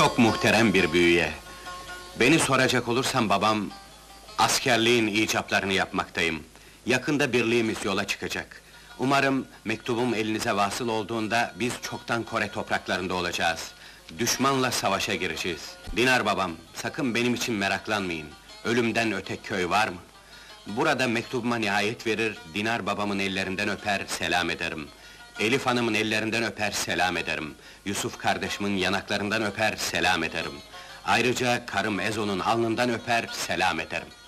Çok muhterem bir büyüye. Beni soracak olursan babam, askerliğin icaplarını yapmaktayım. Yakında birliğimiz yola çıkacak. Umarım mektubum elinize vasıl olduğunda biz çoktan Kore topraklarında olacağız. Düşmanla savaşa gireceğiz. Dinar babam, sakın benim için meraklanmayın. Ölümden öte köy var mı? Burada mektubuma nihayet verir, Dinar babamın ellerinden öper, selam ederim. Elif hanımın ellerinden öper, selam ederim. Yusuf kardeşimin yanaklarından öper, selam ederim. Ayrıca karım Ezo'nun alnından öper, selam ederim.